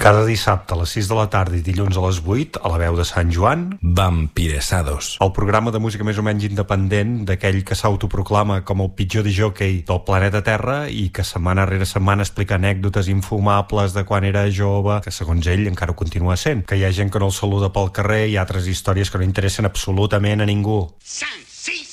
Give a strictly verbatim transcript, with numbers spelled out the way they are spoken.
Cada dissabte a les sis de la tarda i dilluns a les vuit, a la veu de Sant Joan, Vampiresados. el programa de música més o menys independent d'aquell que s'autoproclama com el pitjor discjòquei del planeta Terra i que setmana rere setmana explica anècdotes infumables de quan era jove, que segons ell encara ho continua sent, que hi ha gent que no el saluda pel carrer i altres històries que no interessen absolutament a ningú. cinc, sis,